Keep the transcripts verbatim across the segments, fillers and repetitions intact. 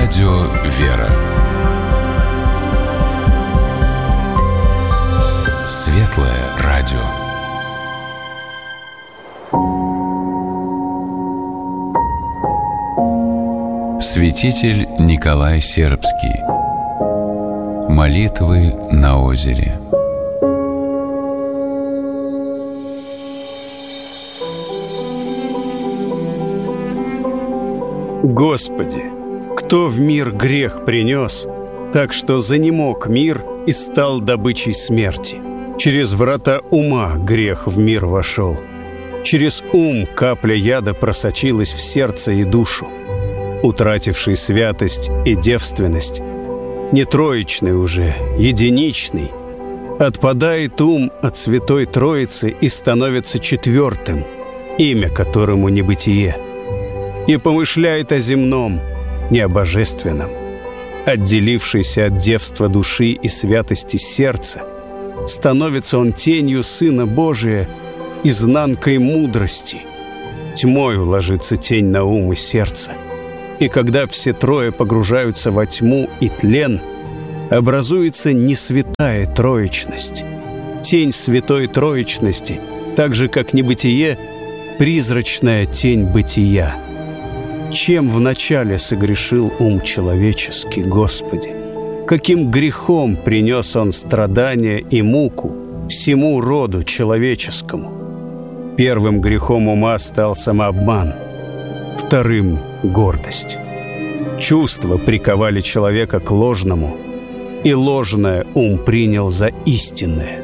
Радио «Вера». Светлое радио. Святитель Николай Сербский. Молитвы на озере. Господи, кто в мир грех принес, так что занемог мир и стал добычей смерти. Через врата ума грех в мир вошел. Через ум капля яда просочилась в сердце и душу. Утративший святость и девственность, не троичный уже, единичный, отпадает ум от Святой Троицы и становится четвертым, имя которому небытие, и помышляет о земном, не о божественном. Отделившийся от девства души и святости сердца, становится он тенью Сына Божия, изнанкой мудрости. Тьмою ложится тень на ум и сердце. И когда все трое погружаются во тьму и тлен, образуется несвятая троичность. Тень святой троичности, так же, как небытие, призрачная тень бытия. Чем вначале согрешил ум человеческий, Господи? Каким грехом принес он страдания и муку всему роду человеческому? Первым грехом ума стал самообман, вторым — гордость. Чувства приковали человека к ложному, и ложное ум принял за истинное.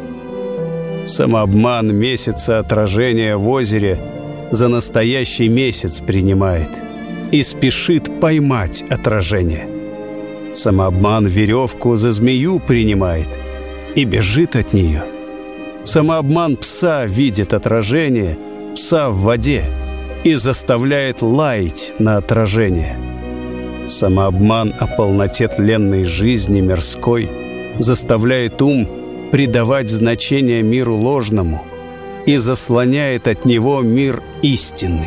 Самообман месяца отражения в озере за настоящий месяц принимает и спешит поймать отражение. Самообман веревку за змею принимает и бежит от нее. Самообман пса видит отражение, пса в воде, и заставляет лаять на отражение. Самообман о полноте тленной жизни мирской заставляет ум придавать значение миру ложному и заслоняет от него мир истинный.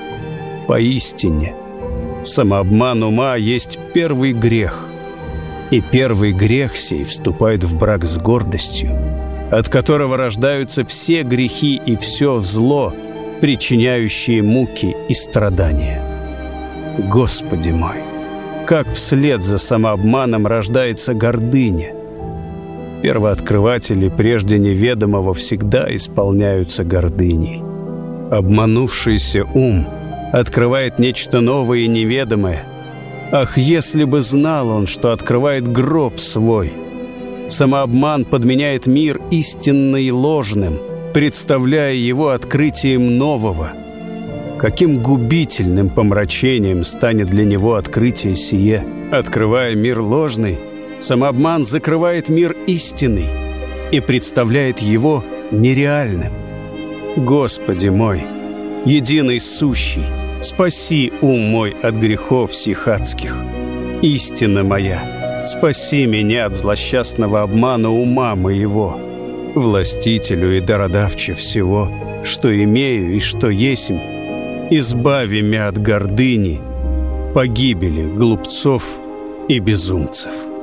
Поистине, самообман ума есть первый грех, и первый грех сей вступает в брак с гордостью, от которого рождаются все грехи и все зло, причиняющие муки и страдания. Господи мой, как вслед за самообманом рождается гордыня! Первооткрыватели прежде неведомого всегда исполняются гордыней. Обманувшийся ум открывает нечто новое и неведомое. Ах, если бы знал он, что открывает гроб свой! Самообман подменяет мир истинный ложным, представляя его открытием нового. Каким губительным помрачением станет для него открытие сие! Открывая мир ложный, самообман закрывает мир истинный и представляет его нереальным. Господи мой, единый сущий, спаси ум мой от грехов сих адских. Истина моя, спаси меня от злосчастного обмана ума моего. Властителю и дародавче всего, что имею и что есмь, избави меня от гордыни, погибели глупцов и безумцев.